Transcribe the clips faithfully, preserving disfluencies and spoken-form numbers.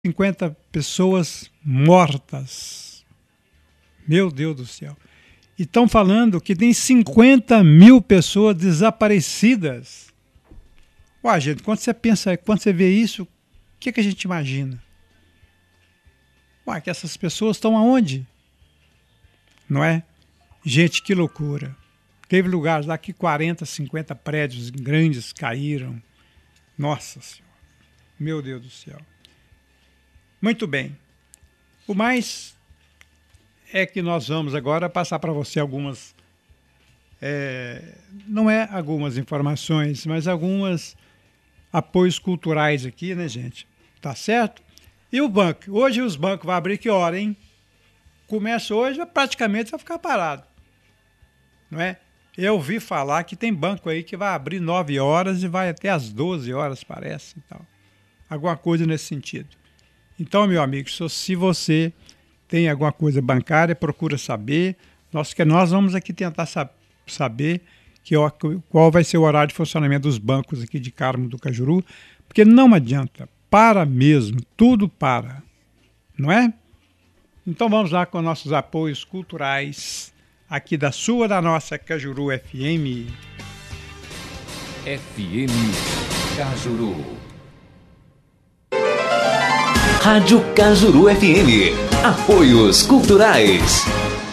cinquenta pessoas mortas. Meu Deus do céu. E estão falando que tem cinquenta mil pessoas desaparecidas. Ué, gente, quando você pensa, quando você vê isso, o que, que a gente imagina? Ué, que essas pessoas estão aonde? Não é? Gente, que loucura. Teve lugares lá que quarenta, cinquenta prédios grandes caíram. Nossa Senhora. Meu Deus do céu. Muito bem. O mais é que nós vamos agora passar para você algumas, é, não é algumas informações, mas algumas apoios culturais aqui, né, gente? Tá certo? E o banco? Hoje os bancos vão abrir que hora, hein? Começa hoje, praticamente vai ficar parado. Não é? Eu ouvi falar que tem banco aí que vai abrir nove horas e vai até às doze horas, parece, e tal. Alguma coisa nesse sentido. Então, meu amigo, se você tem alguma coisa bancária, procura saber. Nós, que nós vamos aqui tentar sab- saber que, ó, qual vai ser o horário de funcionamento dos bancos aqui de Carmo do Cajuru, porque não adianta, para mesmo, tudo para, não é? Então vamos lá com nossos apoios culturais aqui da sua, da nossa Cajuru F M. F M Cajuru. Rádio Cajuru F M. Apoios culturais.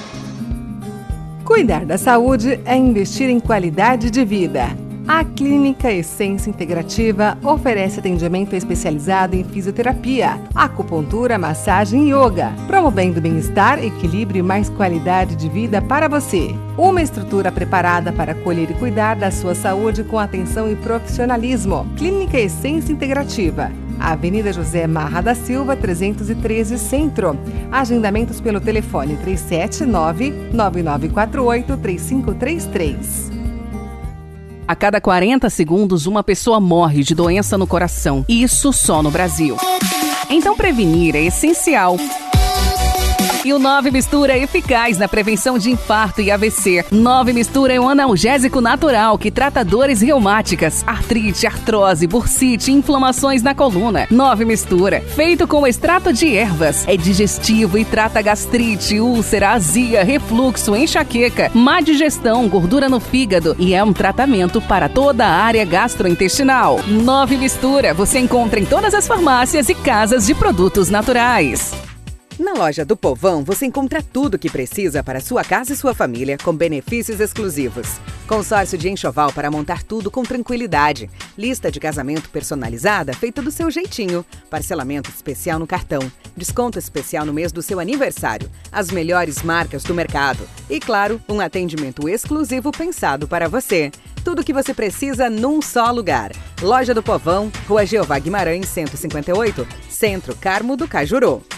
Cuidar da saúde é investir em qualidade de vida. A Clínica Essência Integrativa oferece atendimento especializado em fisioterapia, acupuntura, massagem e yoga, promovendo bem-estar, equilíbrio e mais qualidade de vida para você. Uma estrutura preparada para acolher e cuidar da sua saúde com atenção e profissionalismo. Clínica Essência Integrativa. Avenida José Marra da Silva, trezentos e treze, Centro. Agendamentos pelo telefone três sete nove, nove nove quatro oito, três cinco três três. A cada quarenta segundos, uma pessoa morre de doença no coração. Isso só no Brasil. Então, prevenir é essencial. E o nove Mistura é eficaz na prevenção de infarto e A V C. nove Mistura é um analgésico natural que trata dores reumáticas, artrite, artrose, bursite e inflamações na coluna. nove Mistura, feito com extrato de ervas, é digestivo e trata gastrite, úlcera, azia, refluxo, enxaqueca, má digestão, gordura no fígado e é um tratamento para toda a área gastrointestinal. nove Mistura, você encontra em todas as farmácias e casas de produtos naturais. Na loja do Povão, você encontra tudo o que precisa para sua casa e sua família, com benefícios exclusivos. Consórcio de enxoval para montar tudo com tranquilidade. Lista de casamento personalizada feita do seu jeitinho. Parcelamento especial no cartão. Desconto especial no mês do seu aniversário. As melhores marcas do mercado. E, claro, um atendimento exclusivo pensado para você. Tudo o que você precisa num só lugar. Loja do Povão, Rua Jeová Guimarães, cento e cinquenta e oito, Centro, Carmo do Cajuru.